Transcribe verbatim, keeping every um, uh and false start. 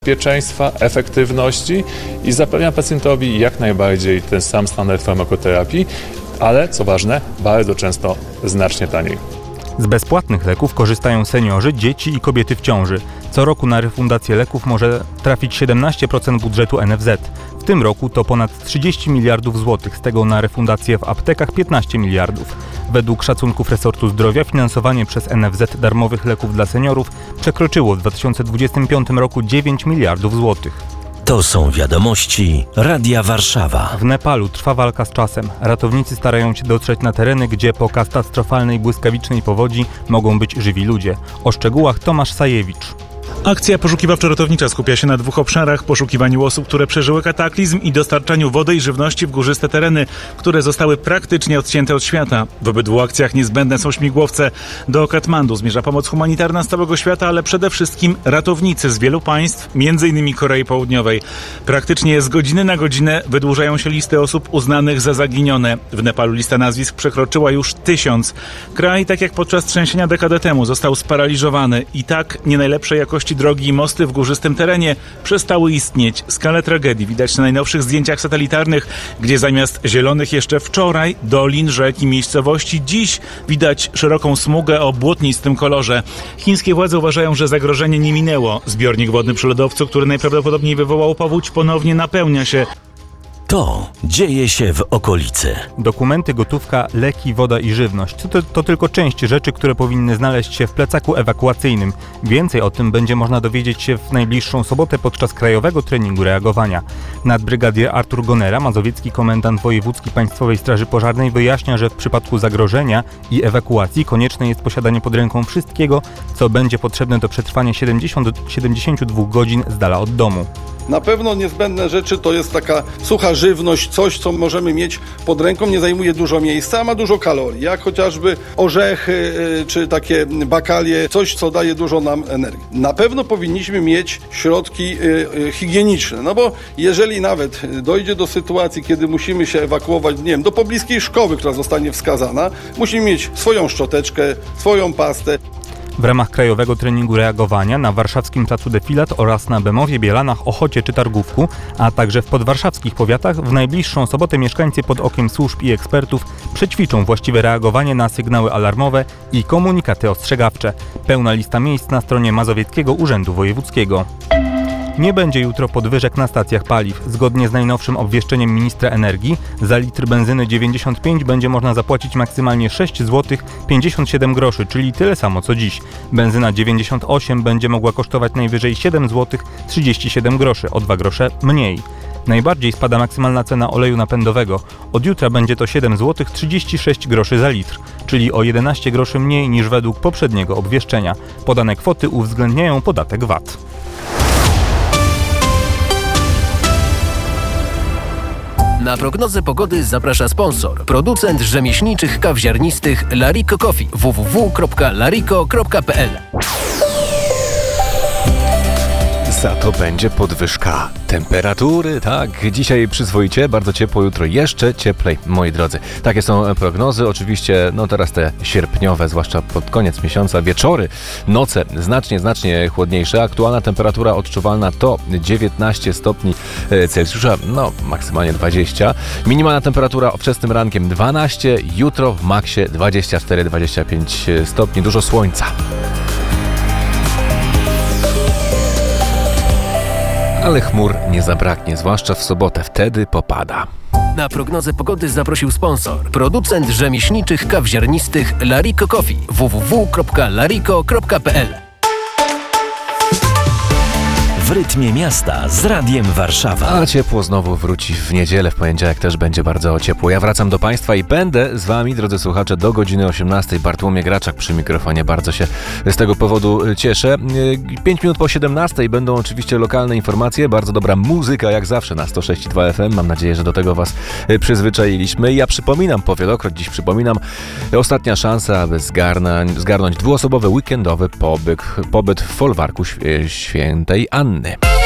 bezpieczeństwa, efektywności i zapewnia pacjentowi jak najbardziej ten sam standard farmakoterapii, ale co ważne, bardzo często znacznie taniej. Z bezpłatnych leków korzystają seniorzy, dzieci i kobiety w ciąży. Co roku na refundację leków może trafić siedemnaście procent budżetu N F Z. W tym roku to ponad trzydzieści miliardów złotych, z tego na refundację w aptekach piętnaście miliardów. Według szacunków resortu zdrowia finansowanie przez N F Z darmowych leków dla seniorów przekroczyło w dwa tysiące dwudziestym piątym roku dziewięć miliardów złotych. To są wiadomości Radia Warszawa. W Nepalu trwa walka z czasem. Ratownicy starają się dotrzeć na tereny, gdzie po katastrofalnej błyskawicznej powodzi mogą być żywi ludzie. O szczegółach Tomasz Sajewicz. Akcja poszukiwawczo-ratownicza skupia się na dwóch obszarach: poszukiwaniu osób, które przeżyły kataklizm, i dostarczaniu wody i żywności w górzyste tereny, które zostały praktycznie odcięte od świata. W obydwu akcjach niezbędne są śmigłowce. Do Katmandu zmierza pomoc humanitarna z całego świata, ale przede wszystkim ratownicy z wielu państw, między innymi Korei Południowej. Praktycznie z godziny na godzinę wydłużają się listy osób uznanych za zaginione. W Nepalu lista nazwisk przekroczyła już tysiąc. Kraj, tak jak podczas trzęsienia dekadę temu, został sparaliżowany i tak nie najlepszej jakości drogi i mosty w górzystym terenie przestały istnieć. Skalę tragedii widać na najnowszych zdjęciach satelitarnych, gdzie zamiast zielonych jeszcze wczoraj dolin, rzek i miejscowości, dziś widać szeroką smugę o błotnistym kolorze. Chińskie władze uważają, że zagrożenie nie minęło. Zbiornik wodny przy lodowcu, który najprawdopodobniej wywołał powódź, ponownie napełnia się. To dzieje się w okolicy. Dokumenty, gotówka, leki, woda i żywność. To, to tylko część rzeczy, które powinny znaleźć się w plecaku ewakuacyjnym. Więcej o tym będzie można dowiedzieć się w najbliższą sobotę podczas krajowego treningu reagowania. Nadbrygadier Artur Gonera, mazowiecki komendant wojewódzki Państwowej Straży Pożarnej, wyjaśnia, że w przypadku zagrożenia i ewakuacji konieczne jest posiadanie pod ręką wszystkiego, co będzie potrzebne do przetrwania siedemdziesięciu do siedemdziesięciu dwóch godzin z dala od domu. Na pewno niezbędne rzeczy to jest taka sucha żywność, coś, co możemy mieć pod ręką, nie zajmuje dużo miejsca, a ma dużo kalorii, jak chociażby orzechy czy takie bakalie, coś, co daje dużo nam energii. Na pewno powinniśmy mieć środki higieniczne, no bo jeżeli nawet dojdzie do sytuacji, kiedy musimy się ewakuować, nie wiem, do pobliskiej szkoły, która zostanie wskazana, musimy mieć swoją szczoteczkę, swoją pastę. W ramach krajowego treningu reagowania na warszawskim placu Defilat oraz na Bemowie, Bielanach, Ochocie czy Targówku, a także w podwarszawskich powiatach w najbliższą sobotę mieszkańcy pod okiem służb i ekspertów przećwiczą właściwe reagowanie na sygnały alarmowe i komunikaty ostrzegawcze. Pełna lista miejsc na stronie Mazowieckiego Urzędu Wojewódzkiego. Nie będzie jutro podwyżek na stacjach paliw. Zgodnie z najnowszym obwieszczeniem ministra energii za litr benzyny dziewięćdziesiąt pięć będzie można zapłacić maksymalnie sześć złotych pięćdziesiąt siedem groszy, czyli tyle samo co dziś. Benzyna dziewięćdziesiąt osiem będzie mogła kosztować najwyżej siedem złotych trzydzieści siedem groszy, o dwa grosze mniej. Najbardziej spada maksymalna cena oleju napędowego. Od jutra będzie to siedem złotych trzydzieści sześć groszy za litr, czyli o jedenaście groszy mniej niż według poprzedniego obwieszczenia. Podane kwoty uwzględniają podatek V A T. Na prognozę pogody zaprasza sponsor, producent rzemieślniczych kaw ziarnistych Lariko Coffee w w w kropka lariko kropka p l. Za to będzie podwyżka temperatury, tak, dzisiaj przyzwoicie, bardzo ciepło, jutro jeszcze cieplej, moi drodzy. Takie są prognozy, oczywiście, no teraz te sierpniowe, zwłaszcza pod koniec miesiąca, wieczory, noce znacznie, znacznie chłodniejsze. Aktualna temperatura odczuwalna to dziewiętnaście stopni Celsjusza, no maksymalnie dwadzieścia. Minimalna temperatura wczesnym rankiem dwanaście, jutro w maksie dwadzieścia cztery dwadzieścia pięć stopni, dużo słońca. Ale chmur nie zabraknie, zwłaszcza w sobotę, wtedy popada. Na prognozę pogody zaprosił sponsor, producent rzemieślniczych kaw ziarnistych Lariko Coffee w w w kropka lariko kropka p l. W rytmie miasta z Radiem Warszawa. A ciepło znowu wróci w niedzielę, w poniedziałek też będzie bardzo ciepło. Ja wracam do Państwa i będę z Wami, drodzy słuchacze, do godziny osiemnastej. Bartłomiej Graczak przy mikrofonie, bardzo się z tego powodu cieszę. pięć minut po siedemnastej będą oczywiście lokalne informacje, bardzo dobra muzyka jak zawsze na sto sześć i dwa F M. Mam nadzieję, że do tego Was przyzwyczailiśmy. Ja przypominam, powielokroć dziś przypominam, ostatnia szansa, aby zgarnąć, zgarnąć dwuosobowy weekendowy pobyt, pobyt w folwarku Świętej Anny.